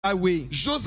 way.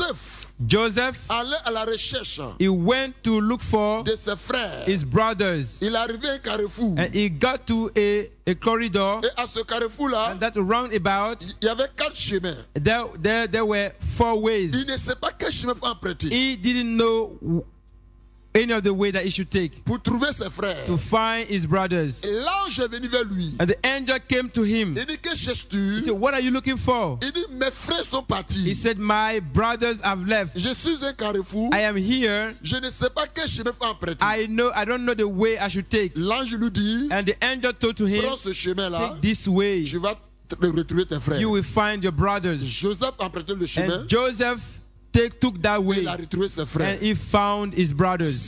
Joseph allait à la recherche he went to look for de ses frères. his brothers. Il arrivait à un carrefour. And he got to a corridor. Et à ce carrefour-là, And that roundabout, il y avait 4 chemins. there were 4 ways. Il ne sait pas quel chemin faut emprunter. He didn't know any of the way that he should take pour trouver ses frères. To find his brothers. L'ange est venu vers lui. And the angel came to him. Il dit, que cherches-tu? He said, what are you looking for? Il dit, mes frères sont partis. He said, my brothers have left. Je suis un carrefour. I am here. Je ne sais pas quel chemin faut emprunter. I don't know the way I should take. L'ange lui dit, and the angel told to him, prends ce chemin-là. Take this way. Tu vas retrouver tes frères. You will find your brothers. Joseph a emprunté le chemin. And Joseph took that way. Il a retrouvé ses frères. And he found his brothers.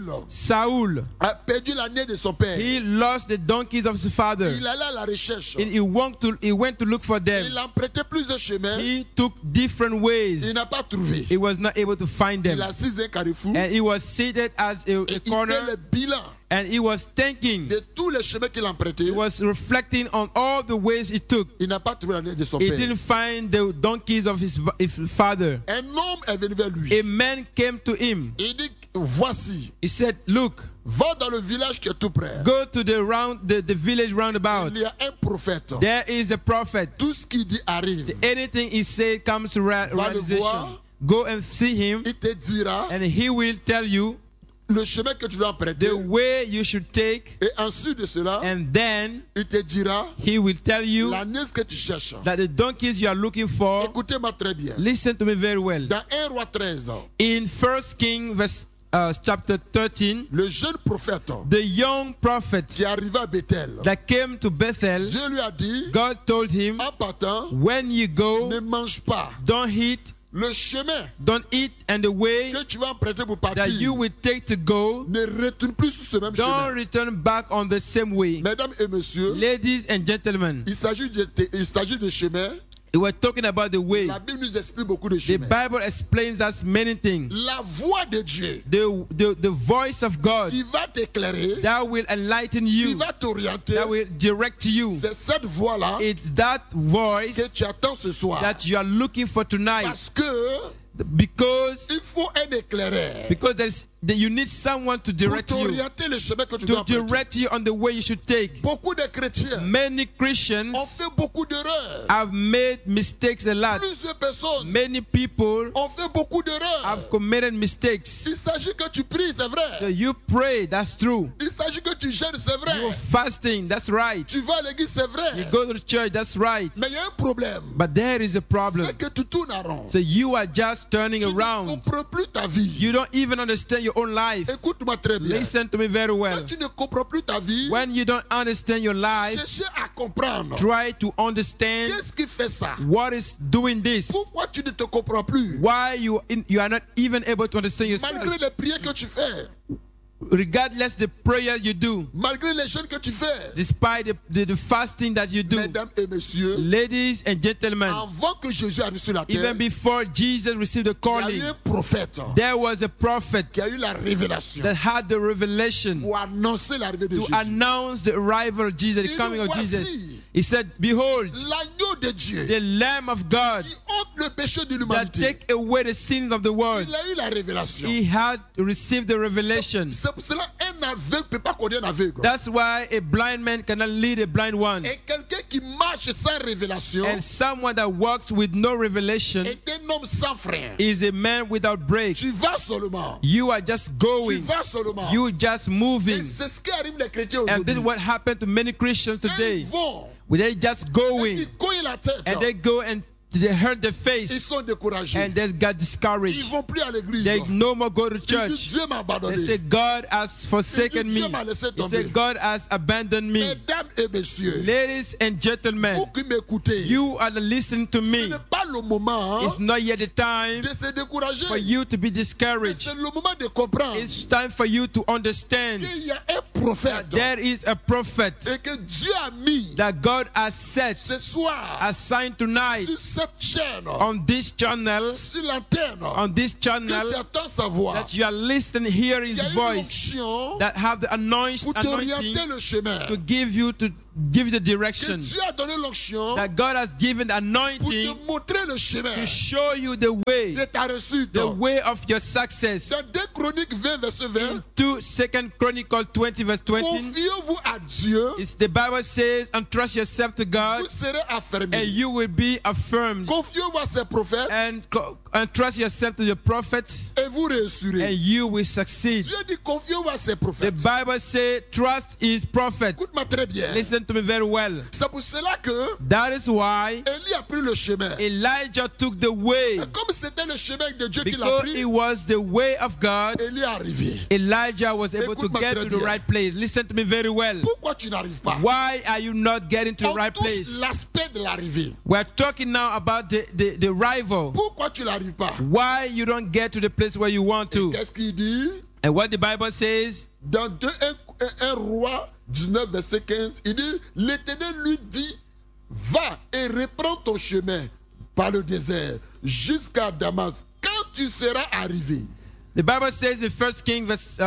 Saul a perdu l'année de son père. He lost the donkeys of his father. Il allait à la recherche. And he went to look for them. Il a emprunté plusieurs chemins. He took different ways. Il n'a pas trouvé. He was not able to find them. Il a assis un carrefour. And he was seated as a corner. Il fait le bilan. And he was thinking. De tous les chemins qu'il a empruntés. He was reflecting on all the ways he took. Il n'a pas trouvé l'année de son père. He didn't find the donkeys of his father. Un homme est venu vers lui. A man came to him. Il dit, voici. He said, look. Va dans le village qui est tout près. Go to the village roundabout. Il y a un prophète. There is a prophet. Tout ce qu'il dit arrive. Anything he says comes to realization. Go and see him. Il te dira. And he will tell you. Le chemin que tu dois emprunter. The way you should take. Et ensuite de cela. And then. Il te dira. He will tell you. L'année que tu cherches. That the donkeys you are looking for. Écoutez-moi très bien. Listen to me very well. Dans 1 Roi 13. In 1 Kings chapter 13. Le jeune prophète. The young prophet. Qui arriva à Bethel. That came to Bethel. Dieu lui a dit. God told him. En partant. When you go. Ne mange pas. Don't eat. Le chemin don't eat and the way que tu vas emprunter pour partir, that you will take to go, ne retourne plus sur ce même don't chemin. return back on the same way. Mesdames et messieurs, ladies and gentlemen, il s'agit de chemin. We were talking about the way. La Bible nous explique beaucoup de chemins. The Bible explains us many things. La voix de Dieu, the voice of God, qui va t'éclairer, that will enlighten you, qui va t'orienter, that will direct you. C'est cette voix-là, it's that voice que tu attends ce soir, that you are looking for tonight. Parce que because il faut un éclaireur. Because you need someone to direct you. Le chemin que tu to direct you on the way you should take. Beaucoup de chrétiens Many Christians ont fait beaucoup d'erreurs. Have made mistakes a lot. Plusieurs personnes Many people ont fait beaucoup d'erreurs. Have committed mistakes. Il s'agit que tu pries, c'est vrai. So you pray, that's true. Il s'agit que tu jeûnes, c'est vrai. You're fasting, that's right. Tu vas à l'église, c'est vrai. You go to the church, that's right. Mais il y a un problème. But there is a problem. C'est que tu tournes en rond. So you are just turning around. Tu ne comprends plus ta vie. You don't even understand your own life. Écoute-moi très bien. Listen to me very well. Quand tu ne comprends plus ta vie, when you don't understand your life, cherchez à comprendre. Try to understand. Qu'est-ce qui fait ça? What is doing this? Pourquoi tu ne te comprends plus? Why you are not even able to understand yourself? Malgré les prières que tu fais. Regardless the prayer you do, malgré les jeûnes que tu fais, despite the fasting that you do, mesdames et messieurs, ladies and gentlemen, avant que Jésus arrive sur la terre, even before Jesus received the calling, il y a eu un prophète, there was a prophet qui a eu la révélation, that had the revelation pour annoncer l'arrivée de to Jésus. Announce the arrival of Jesus, the coming of Jesus. He said, "Behold, l'agneau de Dieu, the Lamb of God, qui ôte le péché de that l'humanité. take away the sins of the world." Il a eu la révélation. He had received the revelation. C'est pour cela un aveugle peut pas conduire un aveugle. That's why a blind man cannot lead a blind one. Et quelqu'un qui marche sans révélation, and someone that walks with no revelation, est un homme sans frein. Is a man without brakes. Tu vas seulement. You are just going. Tu vas seulement. You just moving. Et c'est ce qui arrive les chrétiens aujourd'hui. And this is what happened to many Christians today. Ils vont. They just going. And they go and they hurt their face. Ils sont découragés. And they got discouraged. Ils vont plus à l'église. They no more go to church. Dieu m'a abandonné. They say God has forsaken me. They say God has abandoned me. Mesdames et messieurs, ladies and gentlemen, vous qui m'écoutez, you are listening to me. Ce n'est pas le moment. It's not yet the time de se décourager. For you to be discouraged. C'est le moment de comprendre. It's time for you to understand. Qu'il y a un prophète. There is a prophet. Et que Dieu a mis. That God has set. Ce soir. Assigned tonight. Sur cette chaîne. On this channel, sur l'antenne, on this channel, that you are listening, hearing His voice, that have the anointing le chemin. To give you to give the direction. Dieu a donné l'onction That God has given pour anointing te montrer le chemin to show you the way, de ta réussite. the way of your success. Dans 2 Chroniques 20, verset 20, 2 Chronicles 20 verse 20. confiez-vous à Dieu, The Bible says, entrust yourself to God vous serez affermis. and you will be affirmed. Confiez-vous à ses prophètes And entrust yourself to the prophets et vous réussirez. and you will succeed. Dieu dit confiez-vous à ses The prophètes. Bible says, trust his prophet. Écoute-moi très bien. Listen to me very well. C'est pour cela que That is why Élie a pris le chemin. Elijah took the way. Et comme c'était le chemin de Dieu qu'il a Because pris, it was the way of God, Élie est arrivé. Elijah was able to Écoute-moi get très to the bien. right place. Listen to me very well. Pourquoi tu n'arrives pas? Why are you not getting to the On right touche place? l'aspect de l'arrivée. We're talking now about the rival. Pourquoi tu n'arrives pas? Why you don't get to the place where you want to. Qu'est-ce qu'il dit? And what the Bible says, Dans 1 Roi 19, verset 15, il dit, l'Éternel lui dit, va et reprends ton chemin par le désert jusqu'à Damas. Quand tu seras arrivé, the Bible says in 1 Kings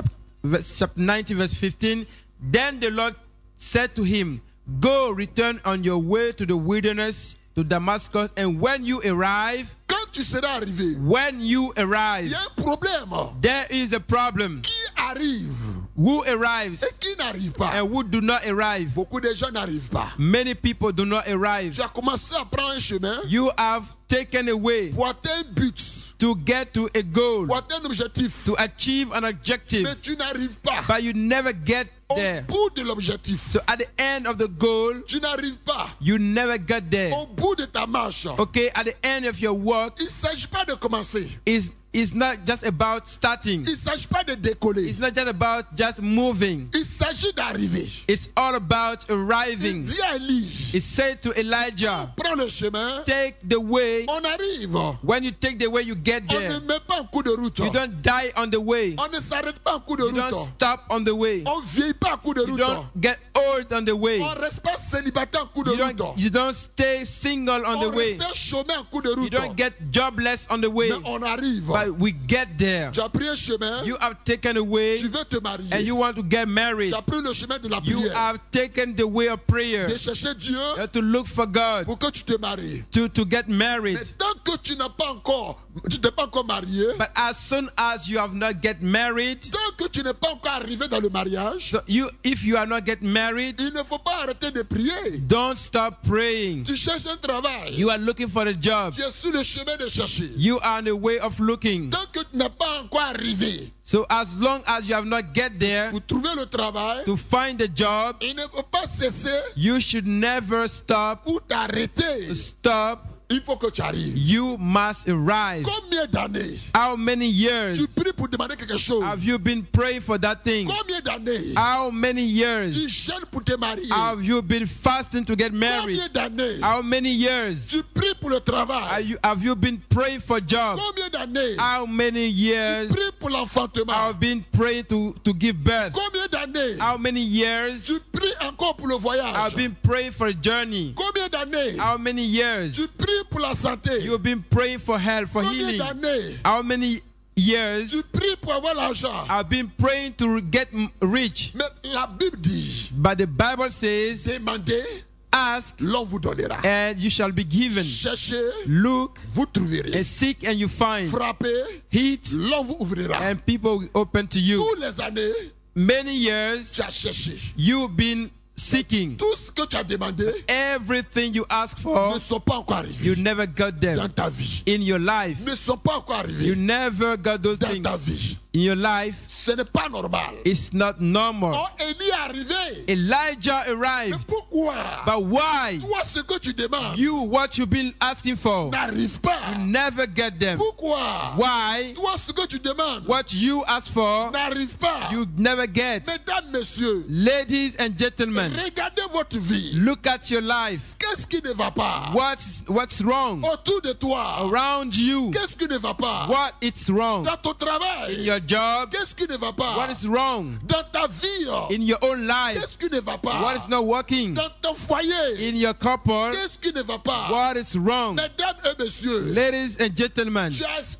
chapter 19 verse 15, then the Lord said to him, go, return on your way to the wilderness to Damascus, and when you arrive, quand tu seras arrivé, il y a un problème. there is a problem. Qui arrive Who arrives et qui n'arrive pas? and who do not arrive? Beaucoup de gens n'arrivent pas. Many people do not arrive. Tu as commencé à prendre un chemin You have taken away pour atteindre un but, to get to a goal, pour atteindre un objectif, to achieve an objective, mais tu n'arrives pas. but you never get Au there. bout de l'objectif, So at the end of the goal, tu n'arrives pas. you never get there. Au bout de ta marche, Okay, at the end of your work, il ne s'agit pas de commencer. is not just about starting. Il ne s'agit pas de décoller. It's not just about just moving. Il s'agit d'arriver. It's all about Il arriving. dit à Élie, It said to Elijah, prends le chemin, take the way. on arrive. When you take the way, you get On ne there. met pas un coup de route. You don't die on the way. On ne s'arrête pas un coup de You don't route. stop on the way. On ne vieillit pas un coup de You route. don't get old on the way. On reste pas célibataire un coup de route. You don't stay single on the On way. reste chômeur un coup de You route. don't get jobless on the way. Mais on arrive. But we get there. Tu as pris un chemin. You have taken a way Tu veux te marier. and you want to get married. Tu as pris le chemin de la You prière. have taken the way of prayer. De chercher Dieu You have to look for God pour que tu te maries. to get married. Mais tant que tu n'as pas encore, tu t'es pas encore marié, But as soon as you have not get married, tant que tu n'es pas encore arrivé dans le mariage, so if you are not get married, il ne faut pas arrêter de prier. don't stop praying. Tu cherches un travail. You are looking for a job. Tu es sur le chemin de chercher. You are on the way of looking. Tant que tu n'es pas encore arrivé So as long as you have not get there pour trouver le travail, to find a job, il ne faut pas cesser you should never stop. ou t'arrêter. Stop. Il faut que tu arrives. You must arrive. Combien d'années How many years tu pries pour demander quelque chose? have you been praying for that thing? Combien d'années How many tu years jeûnes pour te marier? have you been fasting to get married? Combien d'années How many years tu pries pour le travail? have you been praying for job? Combien d'années How many years tu pries pour l'enfantement? have been praying to give birth? Combien d'années How many years tu pries encore pour le voyage? have been praying for a journey? Combien d'années How many years tu pries pour la santé? you have been praying for health, for Combien healing? d'années How many years tu pries pour avoir l'argent? have been praying to get rich? Mais la Bible dit, But the Bible says, demandez, ask l'on vous donnera. and you shall be given. Cherchez, Look vous trouverez. and seek and you find. Frappez, Hit l'on vous ouvrira. and people will open to you. Tous les années, Many years tu as cherché. you've been seeking. Tout ce que tu as demandé Everything you ask for, ne sont pas encore arrivés you never got dans them. ta vie. In your life, Ne sont pas encore you arrivés never got those dans things. ta vie. In your life, Ce n'est pas normal. it's not normal. Oh, Élie est arrivé. Elijah Mais arrived. pourquoi But why? toi, ce que tu demandes You, what you've been asking for, n'arrive pas? never get them. Pourquoi Why? toi, ce que tu demandes What you ask for, n'arrive pas? you never get. Mesdames, messieurs, Ladies and gentlemen, regardez votre vie. look at your life. Qu'est-ce qui ne va pas? What's wrong? Autour de toi, Around you, qu'est-ce qui ne va pas? what is wrong? Dans ton In travail, your job, qu'est-ce qui ne va pas? what is wrong? Dans ta vie, In your own life, qu'est-ce qui ne va pas? what is not working? Dans ton foyer, In your couple, qu'est-ce qui ne va pas? what is wrong? Mesdames et messieurs, Ladies and gentlemen, tu as espéré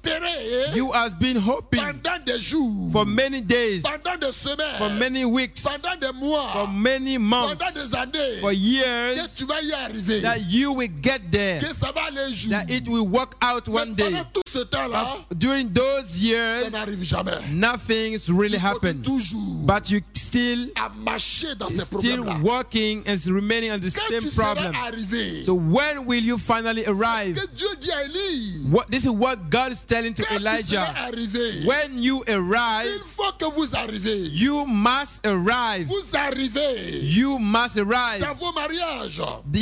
You have been hoping pendant des jours, for many days, pendant des semaines, for many weeks, pendant des mois, for many months, pendant des années, for que years, tu vas y arriver, that you will get there, que ça va aller un jour. that it will work out one Mais day. pendant tout ce temps-là, During those ça years, n'arrive jamais. nothing's really Tu continues happened. toujours But you still à marcher dans ces still problèmes-là. working and remaining on the Quand same tu seras problem. arrivé, So when will you finally arrive? que Dieu dit à Élie, This is what God is telling to quand tu seras Elijah. arrivé, When you arrive, il faut que vous arrivez. you must arrive. Vous arrivez You must dans arrive vos mariages.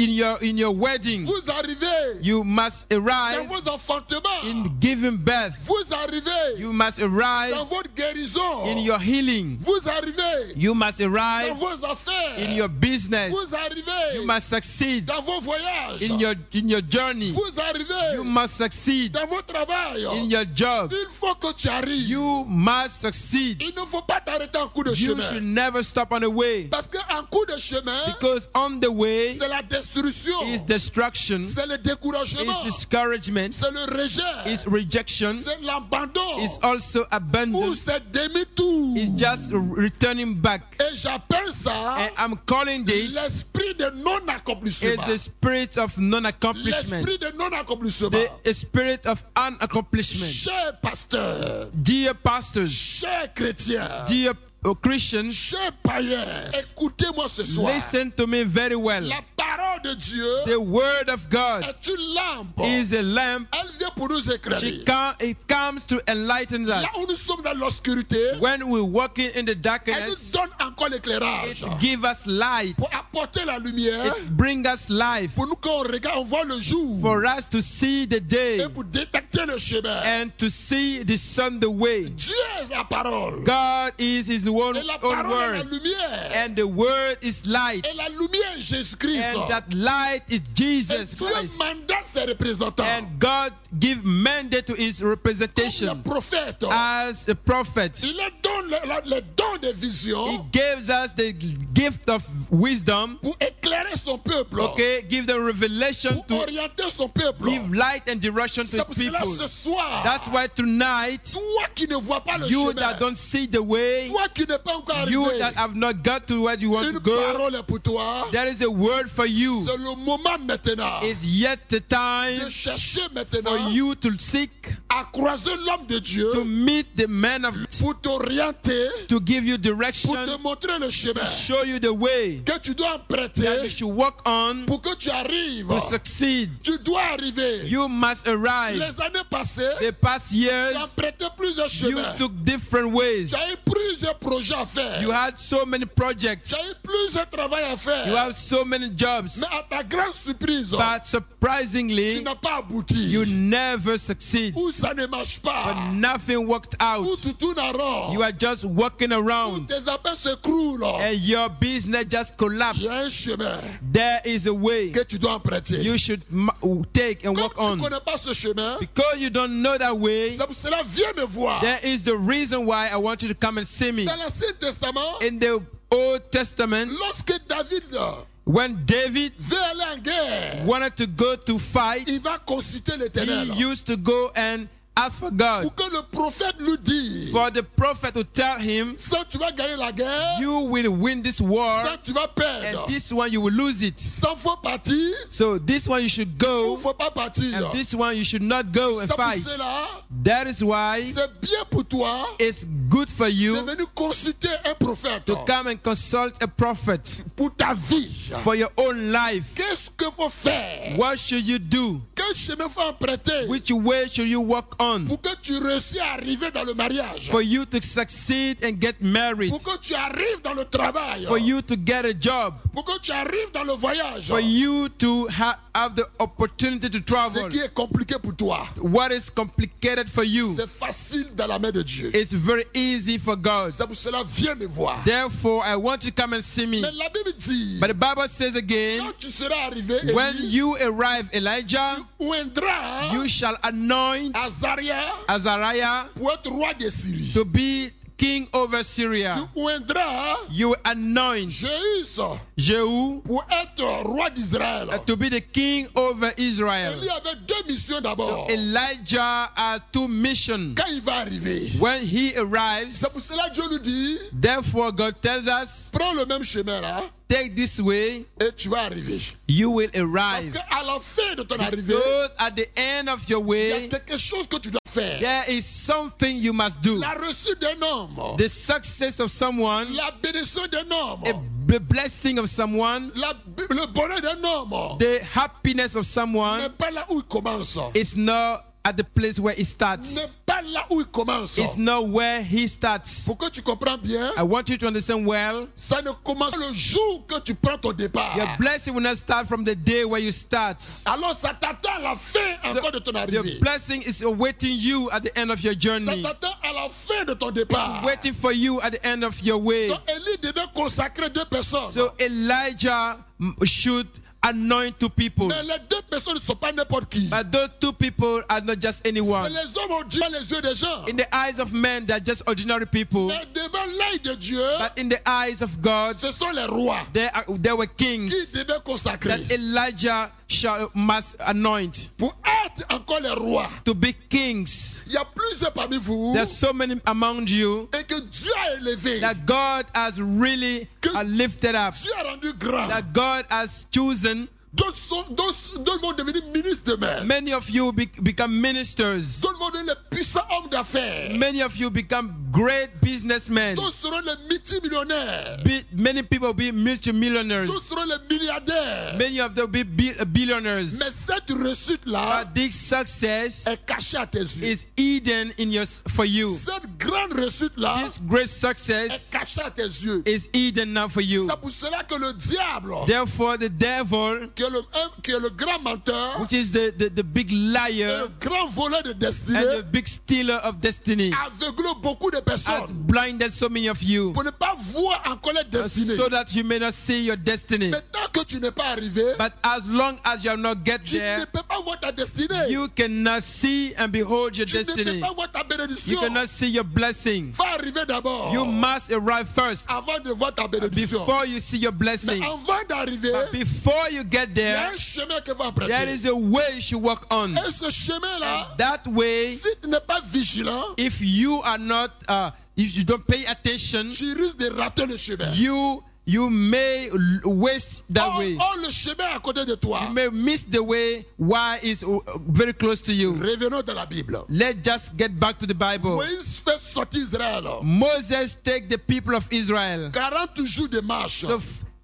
in your wedding. Vous arrivez You must dans arrive vos enfantements. in giving birth. Vous arrivez You must dans arrive votre guérison. in your healing. Vous arrivez You must dans arrive vos affaires. in your business. Vous arrivez You must succeed dans vos voyages. in your journey. Vous arrivez You must succeed dans votre travail. in your job. Il faut que tu arrives. You must succeed. Il ne faut pas t'arrêter en coup de You chemin. should never stop on the way, Parce qu'en coup de chemin, because on the way c'est la destruction. is destruction, C'est le is découragement. discouragement, C'est le rejet. is rejection, C'est l'abandon. is also Ou abandon, c'est demi-tour. is just returning back. Et j'appelle ça And I'm calling this l'esprit de non-accomplissement. the spirit of non-accomplishment, L'esprit de non-accomplissement. the spirit of unaccomplishment. Cher pasteur, Dear pastors, cher chrétien, dear Christians, cher païen, écoutez-moi ce soir. listen to me very well. La parole de Dieu The word of God est une lampe. is a lamp. Elle vient pour nous éclairer. It comes to enlighten Là us. où nous sommes dans l'obscurité, When we're walking in the elle nous darkness, donne encore l'éclairage. it gives us light. Pour apporter la lumière, It brings us life pour nous quand on regarde, on voit le jour. for us to see the day Et pour détecter le chemin. and to see the sun the way. Dieu est la parole. God is his own Et la parole est la word, lumière. and the word is light, Et la lumière est Jésus-Christ. and that light is Et Jesus Dieu Christ. mandate ses représentants. And God give mandate to his Comme le representation prophète. as a prophet. Il leur donne les dons de vision He gives us the gift of wisdom. pour éclairer son peuple. Okay, give the revelation Pour to orienter son peuple. give light and direction to C'est his pour cela people. ce soir, That's why tonight, toi qui ne vois pas le you chemin, that don't see the way, toi qui n'es pas encore you arrivé, that have not got to where you want to une go, parole est pour toi. there is a word for you. C'est le moment maintenant It's yet the de time chercher for maintenant you to seek à croiser l'homme de Dieu to meet the man of pour t'orienter, to give you pour te direction, montrer le chemin show you the way que tu dois that you emprunter should walk on pour que tu arrives. to succeed. Tu dois arriver. You must arrive. Les années passées, The past tu years, as emprunté plusieurs you chemins. took different ways. Tu as eu plusieurs projets à faire. You had so many projects. Tu as eu plusieurs travail à faire. You have so many jobs. Mais à ta grande surprise, But tu surprisingly, n'as pas abouti. you never succeed. Ou ça ne marche pas. But nothing worked out. Ou tu tournes en rond. You are just walking Ou around tes affaires s'écroulent. and your business just Il collapsed. y a un chemin There is a way que tu dois emprunter. you should take and walk Comme tu ne on. connais pas ce chemin, Because you don't know that way, c'est pour cela, viens me voir. there is the reason why I want you to come and see me. Dans l'Ancien Testament, In the Old Testament, lorsque David when David veut aller en guerre, wanted to go to fight, il va consulter he l'Éternel. used to go and ask for God. Pour que le prophète lui dise, For the prophet to tell him, ça tu vas gagner la guerre, you will win this war, ça tu vas perdre. and this one you will lose it. Ça faut partir, So this one you should ou go, faut pas partir. and this one you should not go and C'est pour fight. cela, That is why c'est bien pour toi it's good for de you venir consulter un prophète to come and consult a prophet pour ta vie. for your own life. Qu'est-ce qu'il faut faire? What should you do? Quel chemin faut emprunter Which way should you walk on pour que tu réussisses à arriver dans le mariage? for you to succeed and get married? Pour que tu arrives dans le travail? For you to get a job? Pour que tu arrives dans le voyage? For you to have the opportunity to Ce travel? qui est compliqué pour toi, What is complicated for you? c'est facile dans la main de Dieu. It's very easy for God. C'est pour cela, viens me voir. Therefore, I want you to come and see me. Mais la Bible dit, But the Bible says again, quand tu seras arrivé, when Élie, you arrive, Elijah, oindra you shall anoint Azaria Azariah pour être roi de Syrie. to be king over Tu Syria. oindras You anoint Jéhu Jehu pour être roi d'Israël. to be the king over Israel. Il y avait deux missions d'abord. So Elijah has two missions. Quand il va arriver, When he arrives, c'est pour cela que Dieu nous dit, therefore God tells us, prends le même chemin là take this way, et tu vas arriver. you will Parce arrive. qu'à la fin de ton arrivée, Because at the end of your il y a way, quelque chose que tu dois faire. there is something you must do. La reçue d'un homme, The success of someone, la bénédiction d'un homme, the blessing of someone, le bonheur d'un homme the happiness of someone, n'est pas là où il commence. it's not at the place where it starts. N'est pas là où il commence. It's not where he starts. Pour que tu comprends bien, I want you to understand well, ça ne commence le jour que tu prends ton départ. your blessing will not start from the day where you start. Alors ça t'attend à la fin encore de ton Your arrivée. blessing is awaiting you at the end of your Ça journey, t'attend à la fin de ton départ. waiting for you at the end of your way. Donc Élie devait consacrer deux personnes. So Elijah should anoint two people. Mais les deux personnes ne sont pas n'importe qui. But those two people are not just C'est anyone. les hommes au Dieu, les yeux des gens. In the eyes of men, they're just ordinary people. Mais devant l'œil de Dieu, But in the eyes of God, ce sont les rois they were kings qui devaient consacrer. that Elijah must anoint Pour être encore les rois, to be kings. il y a plusieurs parmi vous There's so many among you et que Dieu a élevé. that God has really lifted up, Dieu a rendu grand. that God has chosen. D'autres vont devenir ministres demain. Many of you become ministers. D'autres vont devenir les puissants hommes d'affaires. Many of you become great businessmen. D'autres seront les multimillionnaires. Many people will be multimillionaires. D'autres seront les milliardaires. Many of them will be billionaires. Mais cette réussite-là But this success est cachée à tes yeux. is hidden for you. Cette grande réussite-là This great est success cachée à tes yeux. is hidden now for you. C'est pour cela que le diable, Therefore, the devil, qui est le grand menteur, which is the big et liar le grand voleur de and destinée, the big stealer of destiny, aveugle beaucoup de has personnes blinded so many of you pour ne pas voir encore les destinées. so that you may not see your destiny. Mais tant que tu n'es pas arrivé, But as long as you have not get tu ne there, peux pas voir ta destinée. you cannot see and behold your Tu ne peux destiny. pas voir ta You bénédiction. cannot see your blessing. Va arriver d'abord You must arrive first avant de voir ta bénédiction. before you see your Mais blessing. avant d'arriver, But before you get il y a there, un chemin que va there emprunter. is a way you should walk on. Et ce chemin-là, That way, si tu n'es pas vigilant, if you are not, if you don't pay attention, tu risques de rater le chemin. you may waste that way. Or, le chemin à côté de toi. You may miss the way while it's very close to you. Revenons dans la Bible. Let's just get back to the Bible. Moïse fait sortir Israël. Moses take the people of Israel 40 jours de marche so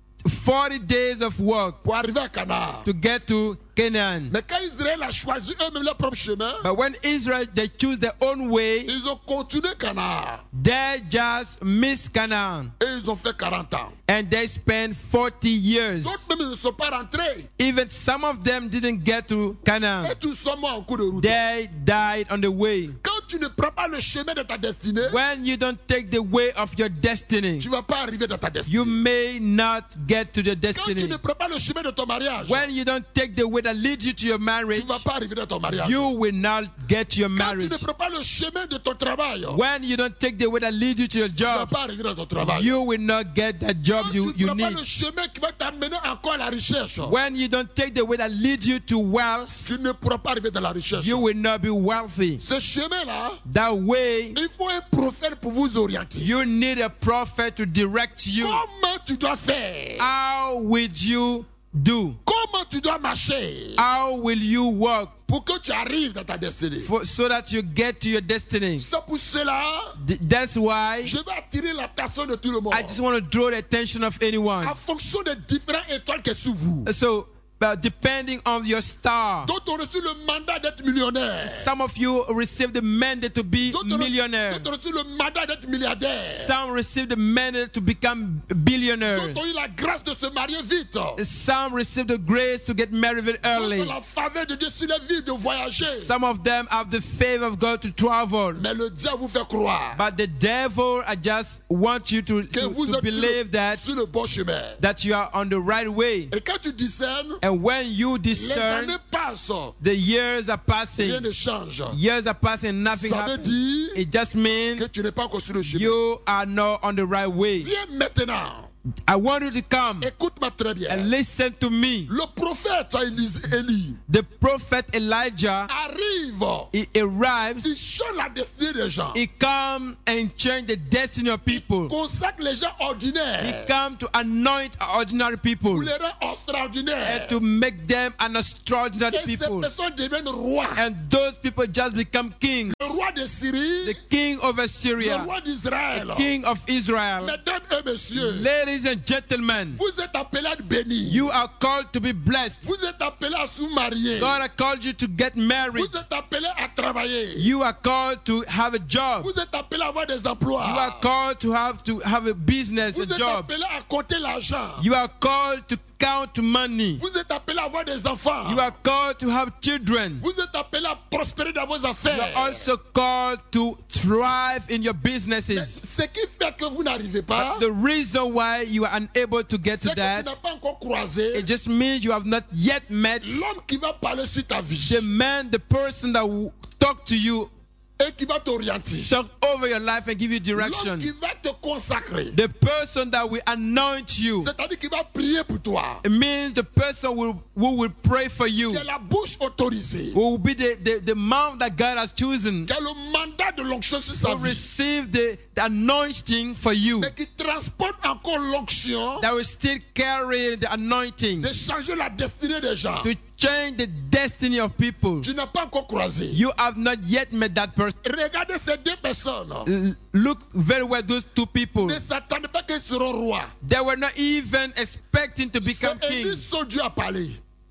40 days of work pour arriver à Canaan. to get to Canaan. Mais quand Israël a choisi eux-mêmes leur propre chemin, But when Israel, they choose their own way, ils ont continué Canaan. they just miss Canaan. Et ils ont fait 40 ans. And they spent 40 years. D'autres même ne sont pas rentrés. Even some of them didn't get to Canaan. Et tous sont morts en cours de route. They died on the way. Quand tu ne prends pas le chemin de ta destinée, When you don't take the way of your destiny, tu ne vas pas arriver dans ta destinée. you may not get to the Quand tu destiny. ne prends pas le chemin de ton mariage, When you don't take the way that leads you to your tu marriage, ne vas pas arriver dans ton mariage. you will not get to your Quand tu marriage. ne prends pas le chemin de ton travail, tu When you don't take the way that leads you to your ne vas job, pas arriver dans ton travail. you will not get that job Quand you tu ne prends pas need. le chemin qui va t'amener encore à la recherche, When you don't take the way that leads you to wealth, tu ne pourras pas arriver dans la recherche. you will not be wealthy. Ce chemin-là, That way, il faut un prophète pour vous orienter. you need a prophet to direct you. Comment tu dois faire? How will you do? Comment tu dois marcher How will you walk pour que tu arrives dans ta destinée? so that you get to your destiny? C'est pour cela, That's why je vais attirer l'attention de tout le monde I just want to draw the attention of anyone. en fonction des différentes étoiles qui sont sous vous. So, depending on your star, D'autres ont reçu le mandat d'être millionnaire. some of you receive the mandate to be millionaire. D'autres ont reçu le mandat d'être milliardaire. Some receive the mandate to become billionaire. D'autres ont eu la grâce de se marier vite. Some receive the grace to get married very D'autres ont early. la faveur de Dieu sur la vie de voyager. Some of them have the favor of God to travel. Mais le diable vous fait croire But the devil, I just want you que vous êtes to believe sur le bon chemin. that you are on the right way. Et quand tu discernes, And when you les discern, années passent, the years are rien passing. ne change. Years are passing, nothing Ça veut happens. dire It just means que tu n'es pas encore sur le chemin. you are not on the right way. Viens maintenant. I want you to come Écoute-moi très bien. and listen to me. Le prophète Élie The prophet Elijah, arrive. he arrives, Il change la destinée des gens. he comes and change the destiny of people. Consacre les gens He ordinaires comes to anoint ordinary pour people les rendre extraordinaires. and to make them an extraordinary Et ces people. personnes deviennent rois. And those people just become kings. Le roi de Syrie, The king of le Assyria, roi d'Israël. king of Israel. Mesdames et messieurs, Ladies and gentlemen, vous êtes appelés à être bénis. you are called to be blessed. Vous êtes appelés à se marier. God has called you to get married. Vous êtes appelés à travailler. You are called to have a job. Vous êtes appelés à avoir des You emplois. are called to have a business, Vous a êtes job. appelés à compter l'argent. You are called to count money. Vous êtes appelés à avoir des enfants. You are called to have children. Vous êtes appelés à prospérer dans vos You affaires. are also called to thrive in your businesses. Ce qui fait que vous n'arrivez pas, The reason why you are unable to get to c'est que tu that, n'as pas encore croisé it just means you have not yet met l'homme qui va parler sur ta vie the man, the person that will talk to you, et qui va t'orienter. talk over your life and give you L'homme direction. qui va te consacrer. The person that will anoint you. C'est-à-dire qu'il va prier pour toi. It means the person who will pray for you, Qui a la bouche autorisée. who will be the mouth that God has chosen Qui a le mandat de l'onction sur sa to vie. receive the anointing for you, Mais qui transporte encore l'onction that will still carry the anointing de changer la destinée des gens. to change the destiny of people. Tu n'as pas encore croisé. You have not yet met that person. Regardez ces deux personnes. Look very well, those two people. Ne s'attendent pas qu'ils seront rois. They were not even expecting to become C'est Élie kings. son Dieu a parlé.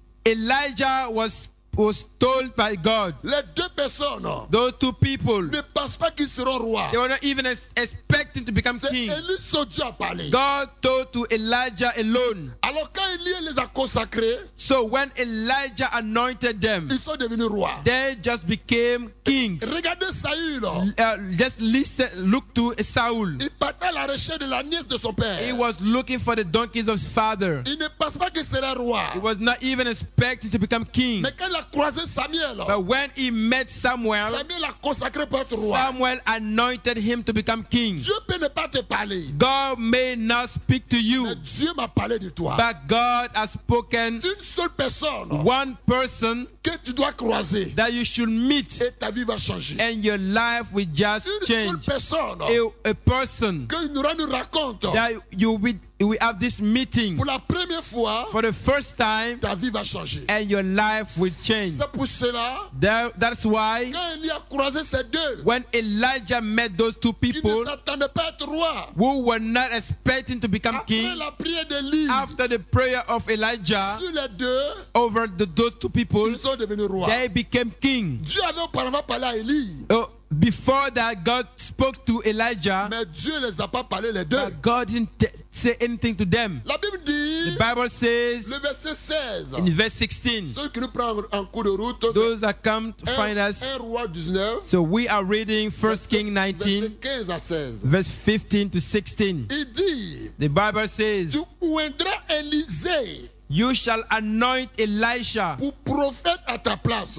Elijah was told by God. Les deux personnes Those two people, ne pensent pas qu'ils seront rois. they were not even expecting to become C'est kings. Élie son Dieu a parlé. God told to Elijah alone. Alors quand Élie les a consacrés, So when Elijah anointed them, ils sont devenus rois. they just became kings. Regardez Saül. Just listen, look to Saul. Il partait à la recherche de la nièce de son père. He was looking for the donkeys of his father. Il ne pense pas qu'il serait roi. He was not even expecting to become king. Mais quand il a croisé Samuel, But when he met Samuel, Samuel l'a consacré pour être roi. Samuel anointed him to become king. Dieu peut ne pas te parler. God may not speak to you, Mais Dieu m'a parlé de toi. but God has spoken Une seule personne one person que tu dois croiser that you should meet, et ta vie va changer. and your life will just Une seule change. personne A person que nous raconte that you will have this meeting pour la première fois, for the first time, ta vie va changer. and your life will change. C'est pour cela, That's why quand il a croisé ces deux when Elijah met those two qui ne people s'attendaient pas à être roi, who were not expecting to become après king, la prière d'Élie after the prayer of Elijah sur les deux, over those two people, ils sont devenus rois. they became king. Dieu avait auparavant parlé à Élie, Before that, God spoke to Elijah, mais Dieu ne les a pas parlé les deux. but God didn't say anything to them. La Bible dit, The Bible says le verset 16, in verse 16, ceux qui nous prennent en cours de route, those that come to find us. 1 Roi 19, So we are reading 1 King 19, verset 15 à 16. verse 15 to 16. Il dit, The Bible says, tu oindras Élisée you shall anoint Elisha pour prophète à ta place.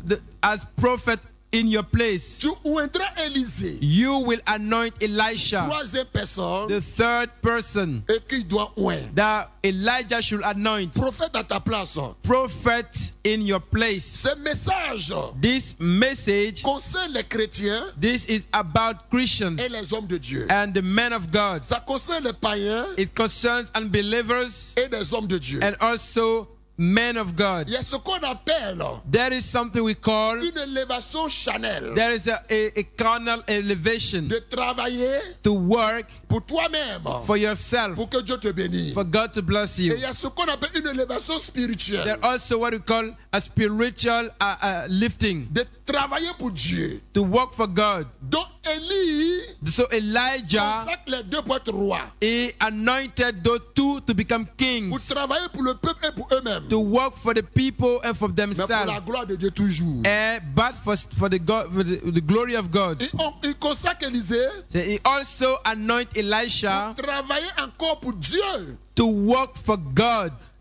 as prophet in your place. Tu oindras Élisée. You will anoint Elisha, Troisième personne, the third person et qui doit oindre. that Elijah should anoint. Prophète à ta place. Prophet in your place. Ce message This message, concerne les chrétiens this is about Christians et les hommes de Dieu. and the men of God. Ça concerne les païens It concerns unbelievers et les hommes de Dieu. and also men of God. Il y a ce qu'on appelle There is something we call, une élévation charnelle. there is a carnal elevation De travailler to work pour toi-même, for yourself, pour que Dieu te bénisse. for God to bless Et you. il y a ce qu'on appelle une élévation spirituelle. There's also what we call a spiritual lifting, De travailler pour Dieu. to work for God. Donc Élie So Elijah, consacre les deux pour être roi. he anointed those two to become Pour kings, travailler pour le peuple et pour eux-mêmes. to work for the people and for Mais pour la themselves, gloire de Dieu toujours. but for the glory of God. Il consacre Élisée So he also anointed Elisha pour travailler encore pour Dieu. to work for God,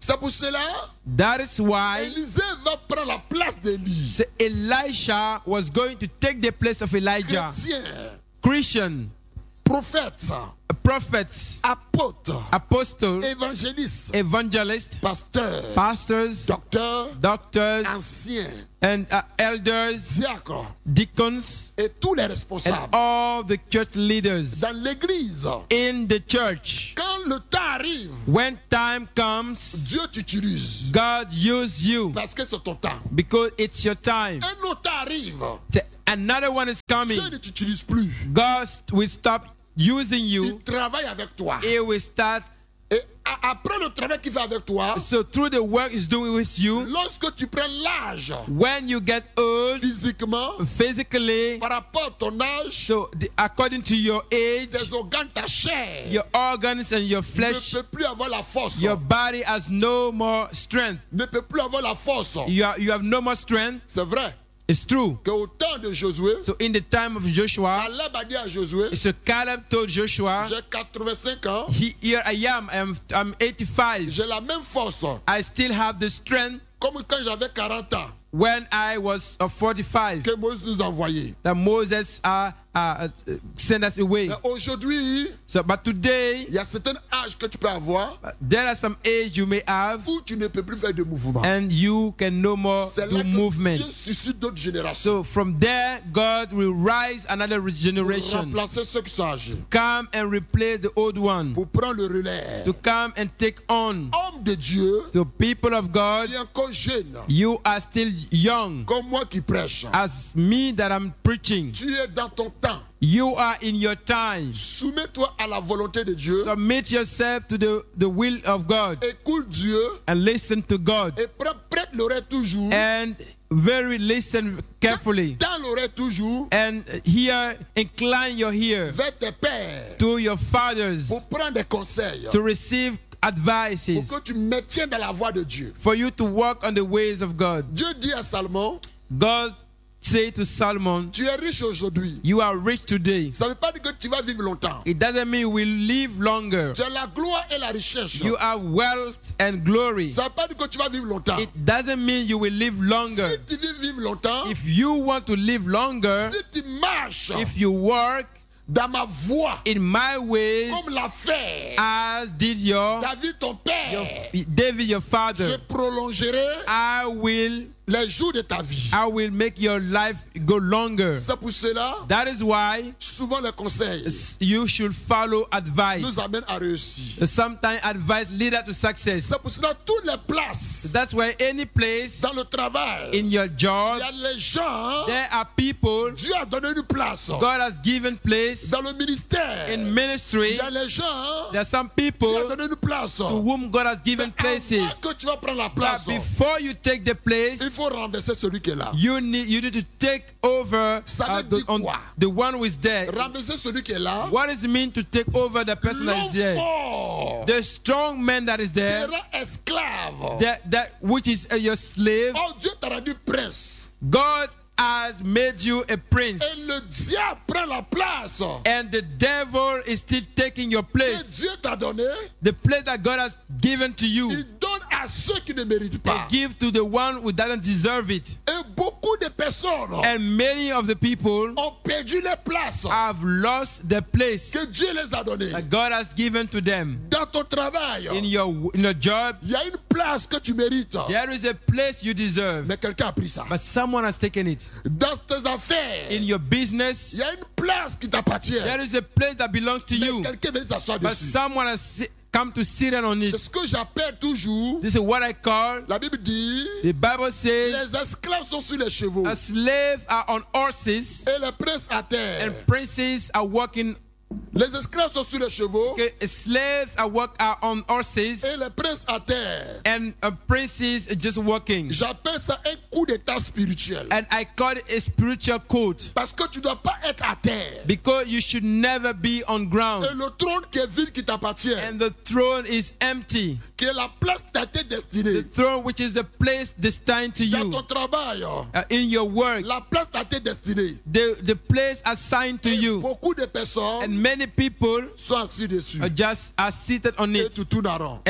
C'est pour cela, That is why Élisée va prendre la place d'Élie. Elisha was going to take the place of Elijah. Chrétien, Christian, prophète, prophets, apôtre, apostles, évangéliste, evangelists, pasteur, pastors, docteur, doctors, ancien, and elders, diacre deacons, et tous les and responsables all the church leaders dans l'église. in the church. Quand le temps arrive, When time comes, Dieu t'utilise God use you parce que c'est ton temps. because it's your time. Un autre temps arrive, Another one is coming. Dieu ne t'utilise plus. God will stop using Il you. travaille avec toi. He will start. Et après le travail qu'il fait avec toi, So through the work he's doing with you, lorsque tu prends l'âge when you get old, physiquement, physically, par rapport à ton âge, so according to your age, tes organes, ta chair your organs and your ne flesh, peut plus avoir la force. your body has no more strength. Ne peut plus avoir la force. You have no more strength. C'est vrai It's true. qu'au temps de Josué, So in the time of Joshua, Caleb a dit à Josué, so Caleb told Joshua, j'ai 85 ans, here I am, I'm 85. j'ai la même force I still have the strength comme quand j'avais 40 ans when I was 45 que Moïse nous a envoyé. that Moses sent us away. Mais aujourd'hui, So, but today, il y a certains âges que tu peux avoir there are some age you may have où tu ne peux plus faire de mouvement. and you can no more C'est do là que movement. Dieu suscite d'autres générations. So from there, God will rise another Pour generation, remplacer ceux qui sont âgés. come and replace the old one, Pour prendre le relais. to come and take on. Homme de Dieu, So people of God, qui est encore jeune, you are still young, comme moi qui prêche. as me that I'm preaching. Tu es dans ton temps. You are in your time. Soumets-toi à la volonté de Dieu. Submit yourself to the will of God Écoute Dieu and listen to God. et prête l'oreille toujours. And very listen carefully. Dans l'oreille toujours And here, incline your ear vers tes pères to your fathers pour prendre des conseils. to receive Pour advices que tu maintiennes dans la voie de Dieu. for you to walk on the ways of God. Dieu dit à Salomon, God said to Solomon, tu es riche aujourd'hui. you are rich today. Ça ne veut pas dire que tu vas vivre longtemps. It doesn't mean you will live longer. Tu as la gloire et la richesse. You have wealth and glory. Ça ne veut pas dire que tu vas vivre longtemps. It doesn't mean you will live longer. Si tu veux vivre longtemps, If you want to live longer, si tu marches if you work dans ma voie, in my ways, comme l'a fait as did your David ton père, David, your je father, prolongerai I will les jours de ta vie. make your life go longer. C'est pour cela, That is why souvent les conseils you should follow advice. nous amènent à réussir. Sometimes advice leads to success. C'est pour cela toutes les places That's why any place dans le travail, in your il job, y a les gens, there are people Dieu a donné une place. God has given place Dans le ministère, in il ministry. y a les gens, There are some Dieu a people donné une place. to whom God has given places. Avant que tu vas prendre la place, But before you take the il place, faut renverser celui qui est là. you need to take over Ça veut dire quoi? the one who is there. Renverser celui qui est là. What does it mean to take over the person that is there? L'homme fort The strong man that is there, sera esclave. that which is your slave. Oh, Dieu t'a rendu prince. God has made you a prince, Et le diable prend la place and the devil is still taking your que place. Dieu t'a donné. The place that God has given to you, Il donne à ceux qui ne méritent pas. give to the one who doesn't deserve it. Et beaucoup de personnes And many of the people ont perdu les places have lost the place que Dieu les a données. that God has given to them. Dans ton travail, In your job, il y a une place que tu mérites. there is a place you deserve, Mais quelqu'un a pris ça. but someone has taken it. Dans tes affaires, In your business, il y a une place qui t'appartient. there is a place that belongs to Mais you, quelqu'un vient s'asseoir but dessus. someone has come to sit on C'est it. ce que j'appelle toujours, This is what I call, la Bible dit, the Bible says, les esclaves sont sur les chevaux a slave are on horses et les princes à terre. and princes are walking. Les esclaves sont sur les chevaux Okay, slaves are on horses et les princes à terre. and princes are just walking. J'appelle ça un coup d'état spirituel. And I call it a spiritual code, Parce que tu ne dois pas être à terre. because you should never be on Et ground. le trône qui est vide qui t'appartient, And the throne is empty. qui est la place qui t'a été destinée. The throne which is the place destined to Dans you ton travail, in your work, la place t'a été destinée. the place assigned to Et you. beaucoup de personnes And many people sont assis dessus. are seated on Et it. tu tournes en rond.